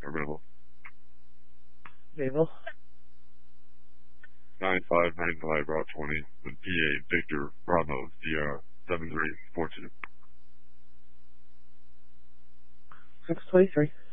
available. Naval. 9595 Route 20, and PA Victor Bravo Sierra 7342. 623.